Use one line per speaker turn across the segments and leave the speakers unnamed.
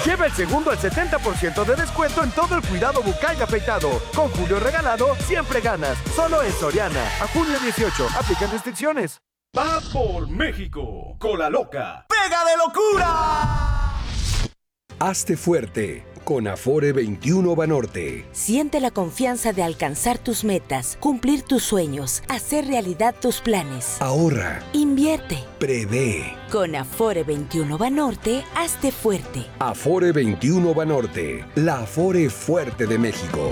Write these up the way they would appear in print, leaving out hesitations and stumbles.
Lleva el segundo al 70% de descuento en todo el cuidado bucal y afeitado. Con Julio regalado, siempre ganas. Solo en Soriana. A junio 18. Aplican restricciones.
Va por México. Cola loca.
¡Pega de locura!
Hazte fuerte con Afore 21 Banorte.
Siente la confianza de alcanzar tus metas, cumplir tus sueños, hacer realidad tus planes.
Ahorra.
Invierte.
Prevé.
Con Afore 21 Banorte, hazte fuerte.
Afore 21 Banorte, la Afore fuerte de México.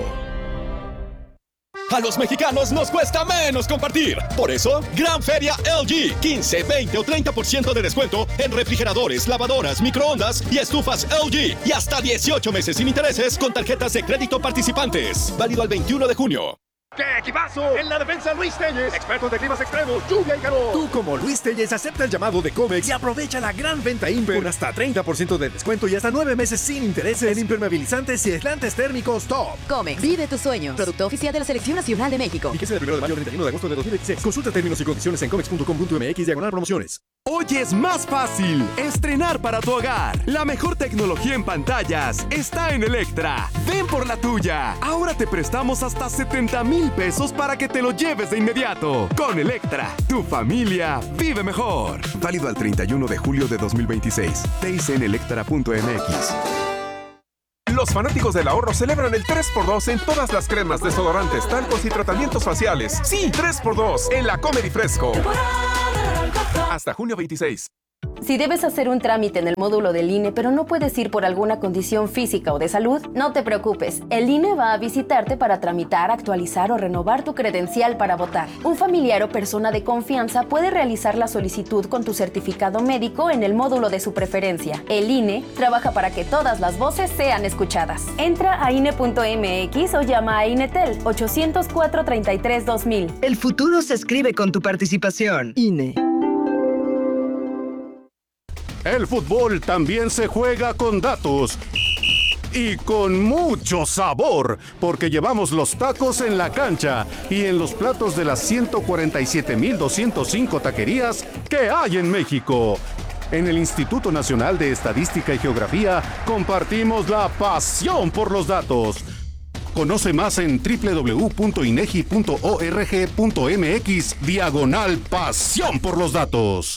A los mexicanos nos cuesta menos compartir. Por eso, Gran Feria LG. 15, 20 o 30% de descuento en refrigeradores, lavadoras, microondas y estufas LG. Y hasta 18 meses sin intereses con tarjetas de crédito participantes. Válido al 21 de junio.
¡Qué equipazo! En la defensa, Luis Telles, expertos de climas extremos, lluvia y calor.
Tú, como Luis Telles, acepta el llamado de Comex y aprovecha la gran venta Imper con hasta 30% de descuento y hasta 9 meses sin intereses en impermeabilizantes y aislantes térmicos top.
Comex, vive tus sueños. Producto oficial de la Selección Nacional de México.
Vigencia del 1 de mayo al 31 de agosto de 2016. Consulta términos y condiciones en comex.com.mx/promociones.
Hoy es más fácil estrenar para tu hogar. La mejor tecnología en pantallas está en Electra. Ven por la tuya. Ahora te prestamos hasta 70,000 pesos para que te lo lleves de inmediato. Con Electra, tu familia vive mejor. Válido al 31 de julio de 2026. TIC en electra.mx.
Los fanáticos del ahorro celebran el 3x2 en todas las cremas, desodorantes, talcos y tratamientos faciales. Sí, 3x2 en la Comer y Fresco. Hasta junio 26.
Si debes hacer un trámite en el módulo del INE, pero no puedes ir por alguna condición física o de salud, no te preocupes. El INE va a visitarte para tramitar, actualizar o renovar tu credencial para votar. Un familiar o persona de confianza puede realizar la solicitud con tu certificado médico en el módulo de su preferencia. El INE trabaja para que todas las voces sean escuchadas. Entra a INE.mx o llama a INETEL 804-33-2000.
El futuro se escribe con tu participación. INE.
El fútbol también se juega con datos y con mucho sabor, porque llevamos los tacos en la cancha y en los platos de las 147,205 taquerías que hay en México. En el Instituto Nacional de Estadística y Geografía compartimos la pasión por los datos. Conoce más en www.inegi.org.mx/pasión por los datos.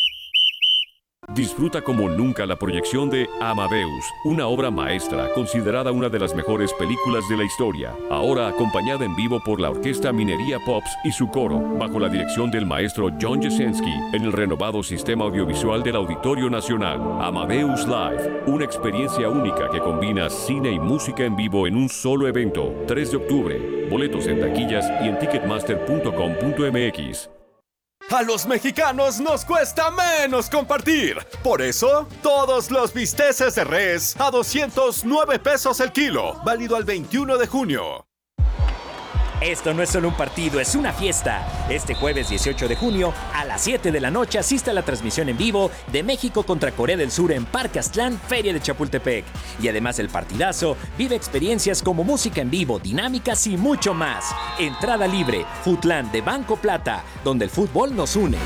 Disfruta como nunca la proyección de Amadeus, una obra maestra considerada una de las mejores películas de la historia, ahora acompañada en vivo por la Orquesta Minería Pops y su coro, bajo la dirección del maestro John Jasenski, en el renovado sistema audiovisual del Auditorio Nacional. Amadeus Live, una experiencia única que combina cine y música en vivo en un solo evento. 3 de octubre, boletos en taquillas y en ticketmaster.com.mx.
A los mexicanos nos cuesta menos compartir. Por eso, todos los bisteces de res a 209 pesos el kilo. Válido al 21 de junio.
Esto no es solo un partido, es una fiesta. Este jueves 18 de junio, a las 7 de la noche, asiste a la transmisión en vivo de México contra Corea del Sur en Parque Aztlán, Feria de Chapultepec. Y además del partidazo, vive experiencias como música en vivo, dinámicas y mucho más. Entrada libre, Futlán de Banco Plata, donde el fútbol nos une.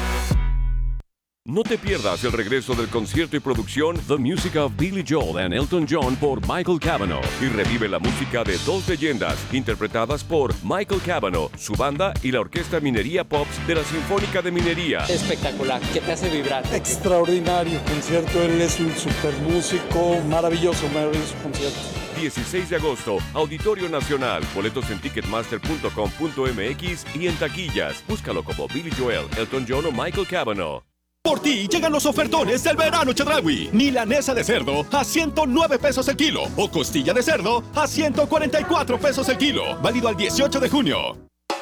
No te pierdas el regreso del concierto y producción The Music of Billy Joel and Elton John por Michael Cavanaugh y revive la música de dos leyendas interpretadas por Michael Cavanaugh, su banda y la Orquesta Minería Pops de la Sinfónica de Minería.
Espectacular, que te hace vibrar.
Extraordinario concierto, él es un super músico, maravilloso concierto.
16 de agosto, Auditorio Nacional, boletos en ticketmaster.com.mx y en taquillas. Búscalo como Billy Joel, Elton John o Michael Cavanaugh.
Por ti llegan los ofertones del verano Chedraui. Milanesa de cerdo a 109 pesos el kilo o costilla de cerdo a 144 pesos el kilo. Válido al 18 de junio.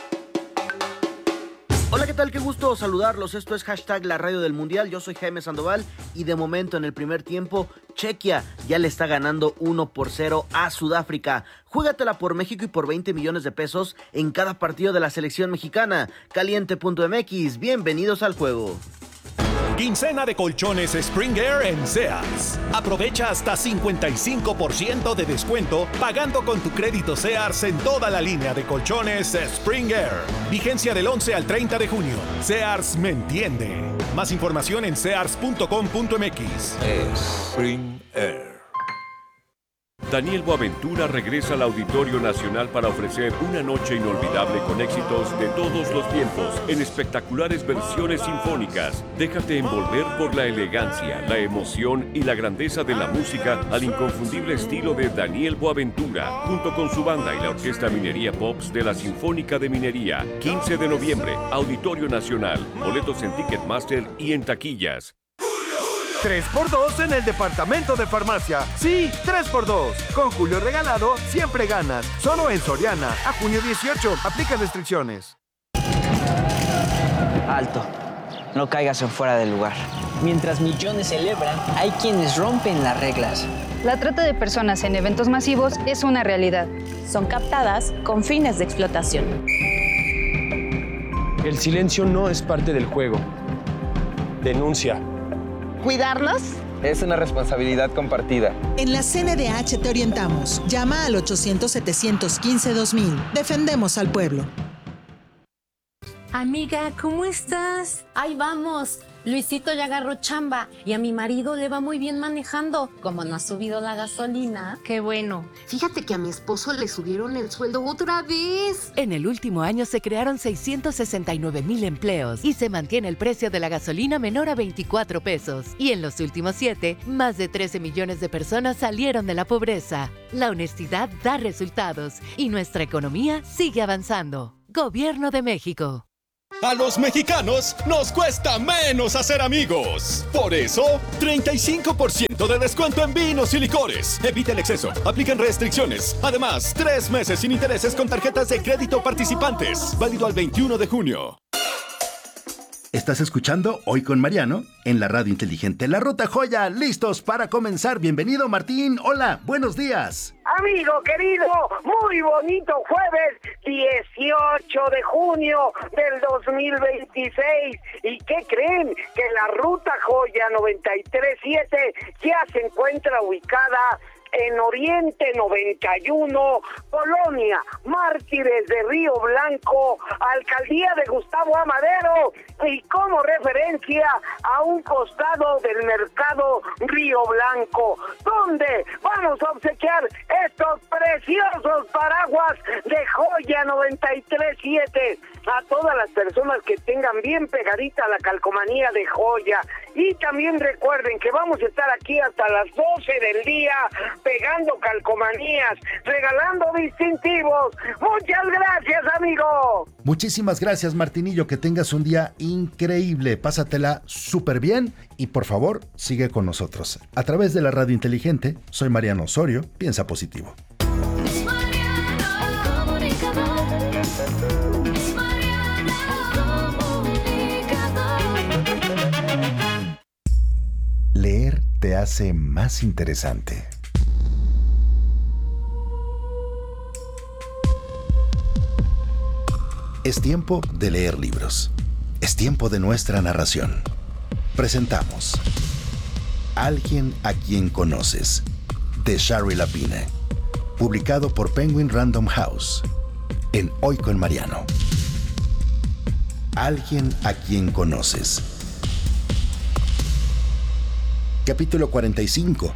Hola, ¿qué tal? Qué gusto saludarlos. Esto es Hashtag La Radio del Mundial. Yo soy Jaime Sandoval y de momento en el primer tiempo Chequia ya le está ganando 1-0 a Sudáfrica. Juégatela por México y por 20 millones de pesos en cada partido de la selección mexicana. Caliente.mx, bienvenidos al juego.
Quincena de colchones Spring Air en Sears. Aprovecha hasta 55% de descuento pagando con tu crédito Sears en toda la línea de colchones Spring Air. Vigencia del 11 al 30 de junio. Sears me entiende. Más información en sears.com.mx.
Spring Air.
Daniel Boaventura regresa al Auditorio Nacional para ofrecer una noche inolvidable con éxitos de todos los tiempos en espectaculares versiones sinfónicas. Déjate envolver por la elegancia, la emoción y la grandeza de la música al inconfundible estilo de Daniel Boaventura, junto con su banda y la Orquesta Minería Pops de la Sinfónica de Minería. 15 de noviembre, Auditorio Nacional. Boletos en Ticketmaster y en taquillas.
3x2 en el departamento de farmacia. Sí, 3x2. Con Julio Regalado, siempre ganas. Solo en Soriana. A junio 18. Aplica restricciones.
Alto. No caigas en fuera del lugar. Mientras millones celebran, hay quienes rompen las reglas.
La trata de personas en eventos masivos es una realidad.
Son captadas con fines de explotación.
El silencio no es parte del juego. Denuncia.
¿Cuidarnos?
Es una responsabilidad compartida.
En la CNDH te orientamos. Llama al 800-715-2000. Defendemos al pueblo.
Amiga, ¿cómo estás?
Ahí vamos. Luisito ya agarró chamba y a mi marido le va muy bien manejando. Como no ha subido la gasolina.
Qué bueno. Fíjate que a mi esposo le subieron el sueldo otra vez.
En el último año se crearon 669,000 empleos y se mantiene el precio de la gasolina menor a 24 pesos. Y en los últimos 7, más de 13 millones de personas salieron de la pobreza. La honestidad da resultados y nuestra economía sigue avanzando. Gobierno de México.
A los mexicanos nos cuesta menos hacer amigos. Por eso, 35% de descuento en vinos y licores. Evita el exceso. Aplican restricciones. Además, 3 meses sin intereses con tarjetas de crédito participantes. Válido al 21 de junio.
Estás escuchando Hoy con Mariano en la radio inteligente La Ruta Joya. Listos para comenzar. Bienvenido, Martín. Hola, buenos días.
Amigo querido, muy bonito jueves 18 de junio del 2026. ¿Y qué creen? Que la Ruta Joya 93.7 ya se encuentra ubicada en Oriente 91, Colonia Mártires de Río Blanco, Alcaldía de Gustavo Amadero, y como referencia a un costado del Mercado Río Blanco, donde vamos a obsequiar estos preciosos paraguas de Joya 93.7 a todas las personas que tengan bien pegadita la calcomanía de Joya. Y también recuerden que vamos a estar aquí hasta las 12 del día pegando calcomanías, regalando distintivos. Muchas gracias, amigo.
Muchísimas gracias, Martinillo. Que tengas un día increíble. Pásatela súper bien y por favor, sigue con nosotros. A través de la radio inteligente, soy Mariano Osorio. Piensa positivo. Leer te hace más interesante. Es tiempo de leer libros. Es tiempo de nuestra narración. Presentamos Alguien a quien conoces, de Shari Lapine, publicado por Penguin Random House, en Hoy con Mariano. Alguien a quien conoces. Capítulo 45.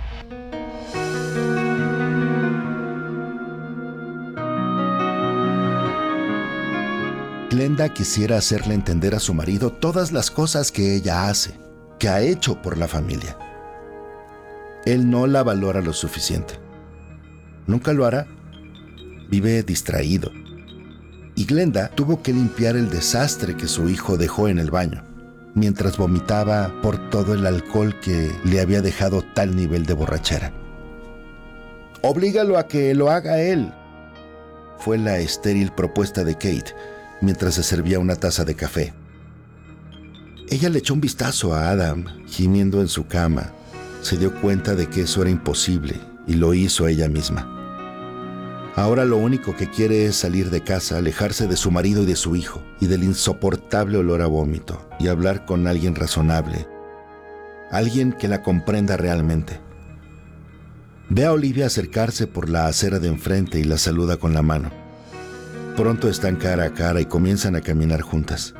Glenda quisiera hacerle entender a su marido todas las cosas que ella hace, que ha hecho por la familia. Él no la valora lo suficiente. Nunca lo hará. Vive distraído. Y Glenda tuvo que limpiar el desastre que su hijo dejó en el baño, mientras vomitaba por todo el alcohol que le había dejado tal nivel de borrachera. Oblígalo a que lo haga él, fue la estéril propuesta de Kate, mientras se servía una taza de café. Ella le echó un vistazo a Adam, gimiendo en su cama. Se dio cuenta de que eso era imposible y lo hizo ella misma. Ahora lo único que quiere es salir de casa, alejarse de su marido y de su hijo, y del insoportable olor a vómito, y hablar con alguien razonable, alguien que la comprenda realmente. Ve a Olivia acercarse por la acera de enfrente y la saluda con la mano. Pronto están cara a cara y comienzan a caminar juntas.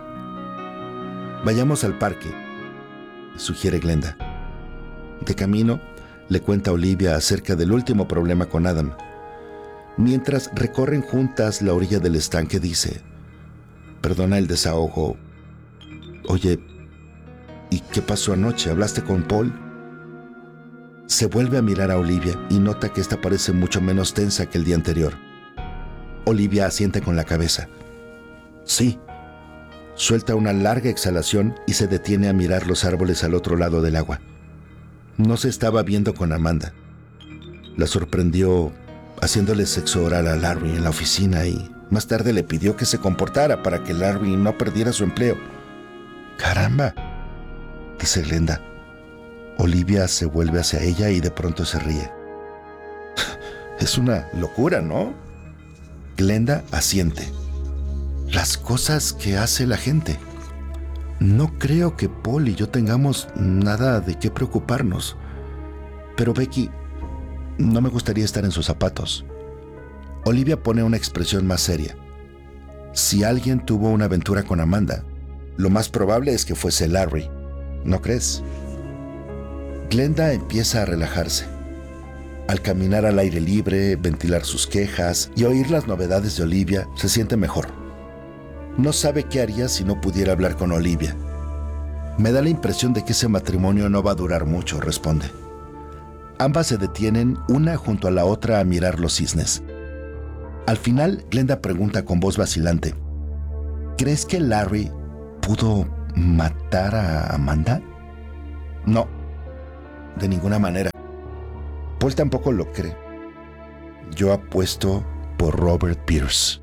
Vayamos al parque, sugiere Glenda. De camino, Le cuenta a Olivia acerca del último problema con Adam. Mientras recorren juntas la orilla del estanque, dice: perdona el desahogo. Oye, ¿y qué pasó anoche? ¿Hablaste con Paul? Se vuelve a mirar a Olivia y nota que esta parece mucho menos tensa que el día anterior. Olivia asiente con la cabeza. Sí. Suelta una larga exhalación y se detiene a mirar los árboles al otro lado del agua. No se estaba viendo con Amanda. La sorprendió haciéndole sexo oral a Larry en la oficina y más tarde le pidió que se comportara para que Larry no perdiera su empleo. ¡Caramba!, dice Glenda. Olivia se vuelve hacia ella y de pronto se ríe. Es una locura, ¿no? Glenda asiente. Las cosas que hace la gente. No creo que Paul y yo tengamos nada de qué preocuparnos. Pero Becky, no me gustaría estar en sus zapatos. Olivia pone una expresión más seria. Si alguien tuvo una aventura con Amanda, lo más probable es que fuese Larry. ¿No crees? Glenda empieza a relajarse. Al caminar al aire libre, ventilar sus quejas y oír las novedades de Olivia, se siente mejor. No sabe qué haría si no pudiera hablar con Olivia. Me da la impresión de que ese matrimonio no va a durar mucho, responde. Ambas se detienen una junto a la otra a mirar los cisnes. Al final, Glenda pregunta con voz vacilante: ¿crees que Larry pudo matar a Amanda? No, de ninguna manera. Paul tampoco lo cree. Yo apuesto por Robert Pierce.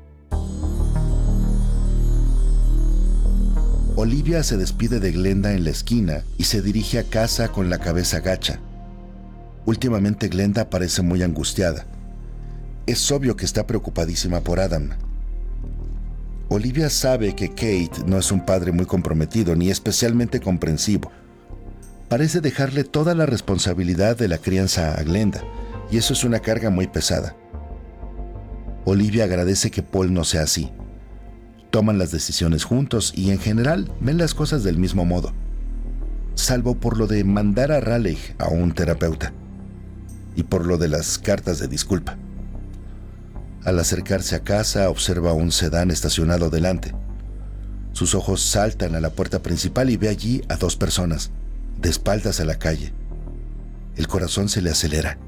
Olivia se despide de Glenda en la esquina y se dirige a casa con la cabeza gacha. Últimamente Glenda parece muy angustiada. Es obvio que está preocupadísima por Adam. Olivia sabe que Kate no es un padre muy comprometido ni especialmente comprensivo. Parece dejarle toda la responsabilidad de la crianza a Glenda, y eso es una carga muy pesada. Olivia agradece que Paul no sea así. Toman las decisiones juntos y en general ven las cosas del mismo modo, salvo por lo de mandar a Raleigh a un terapeuta y por lo de las cartas de disculpa. Al acercarse a casa, observa un sedán estacionado delante. Sus ojos saltan a la puerta principal y ve allí a dos personas, de espaldas a la calle. El corazón se le acelera.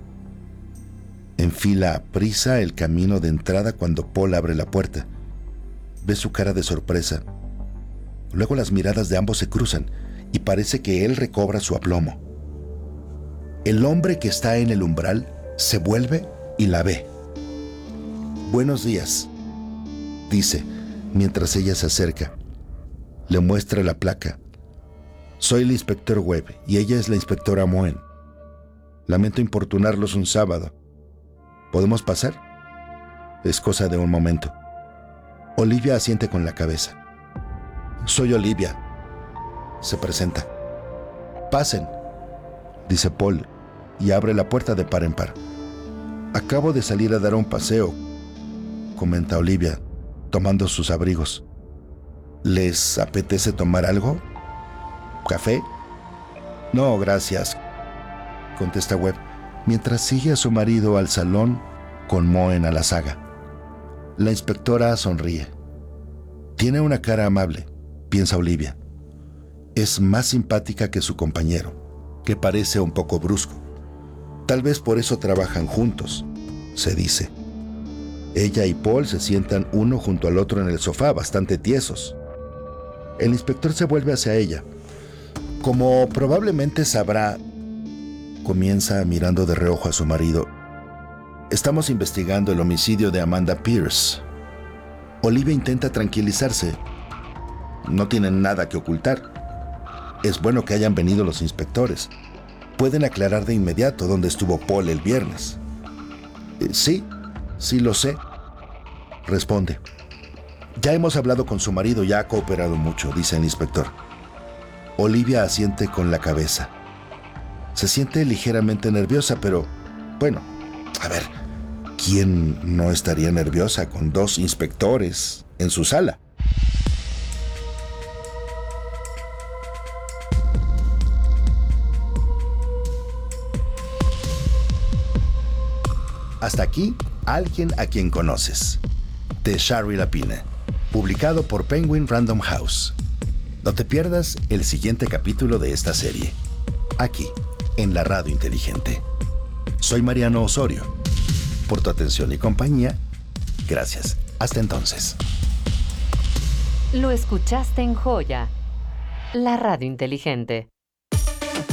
Enfila a prisa el camino de entrada cuando Paul abre la puerta. Ve su cara de sorpresa. Luego las miradas de ambos se cruzan y parece que él recobra su aplomo. El hombre que está en el umbral se vuelve y la ve. «Buenos días», dice, mientras ella se acerca. Le muestra la placa. «Soy el inspector Webb y ella es la inspectora Moen. Lamento importunarlos un sábado. ¿Podemos pasar?» Es cosa de un momento. Olivia asiente con la cabeza. «Soy Olivia», se presenta. «Pasen», dice Paul, y abre la puerta de par en par. «Acabo de salir a dar un paseo», comenta Olivia, tomando sus abrigos. «¿Les apetece tomar algo? ¿Café?» «No, gracias», contesta Webb, mientras sigue a su marido al salón con Moen a la zaga. La inspectora sonríe. Tiene una cara amable, piensa Olivia. Es más simpática que su compañero, que parece un poco brusco. Tal vez por eso trabajan juntos, se dice. Ella y Paul se sientan uno junto al otro en el sofá, bastante tiesos. El inspector se vuelve hacia ella. Como probablemente sabrá, comienza mirando de reojo a su marido. Estamos investigando el homicidio de Amanda Pierce. Olivia intenta tranquilizarse. No tienen nada que ocultar. Es bueno que hayan venido los inspectores. Pueden aclarar de inmediato dónde estuvo Paul el viernes. Sí lo sé, responde. Ya hemos hablado con su marido y ha cooperado mucho, dice el inspector. Olivia asiente con la cabeza. Se siente ligeramente nerviosa, pero, bueno, a ver, ¿quién no estaría nerviosa con dos inspectores en su sala? Hasta aquí, Alguien a quien conoces, de Shari Lapine, publicado por Penguin Random House. No te pierdas el siguiente capítulo de esta serie, aquí, en la Radio Inteligente. Soy Mariano Osorio. Por tu atención y compañía, gracias. Hasta entonces.
Lo escuchaste en Joya, la Radio Inteligente.